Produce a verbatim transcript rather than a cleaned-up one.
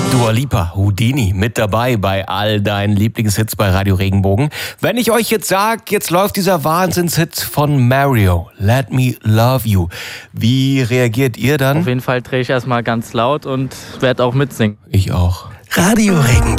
Dua Lipa, Houdini, mit dabei bei all deinen Lieblingshits bei Radio Regenbogen. Wenn ich euch jetzt sage, jetzt läuft dieser Wahnsinnshit von Mario, Let Me Love You. Wie reagiert ihr dann? Auf jeden Fall drehe ich erstmal ganz laut und werde auch mitsingen. Ich auch. Radio Regenbogen.